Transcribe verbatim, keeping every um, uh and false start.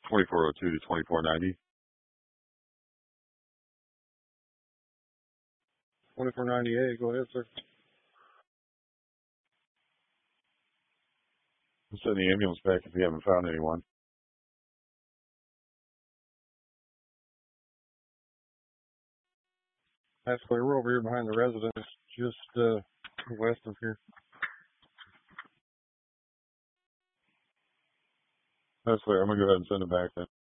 twenty-four oh two to twenty-four ninety. twenty-four ninety-eight, go ahead, sir. We'll send the ambulance back if you haven't found anyone. That's clear. We're over here behind the residence, just uh, west of here. That's clear. I'm going to go ahead and send it back then.